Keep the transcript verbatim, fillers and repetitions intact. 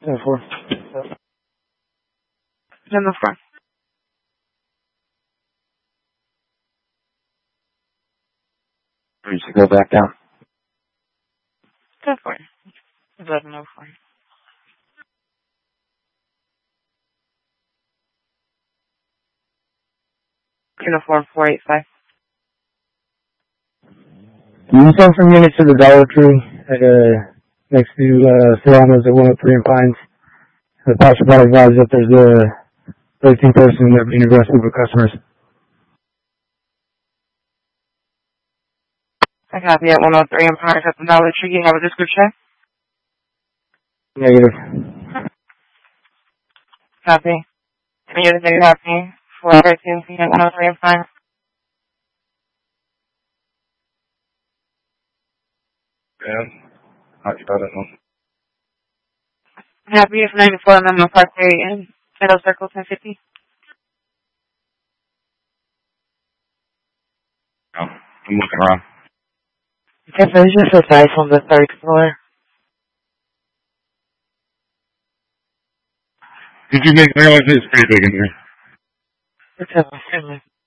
ten four. ten four. We should go back down. ten four. eleven oh four. Uniform four eight five. Can you send some units to the Dollar Tree at, uh, next to, uh, Serrano's at one oh three and Pines? The pastor brought advised that there's a thirteen person that being aggressive with customers. I copy at one oh three and Pines at the Dollar Tree. You have a description? Negative. Copy. And you're the same copy for thirteen P at one oh three and Pines. Yeah. How you got it on? Happy is ninety-four Menlo Parkway in Meadow Circle ten fifty. No, I'm looking around. Okay, so it's just a dice on the third floor. Did you make, I realize it's pretty big in here. It's a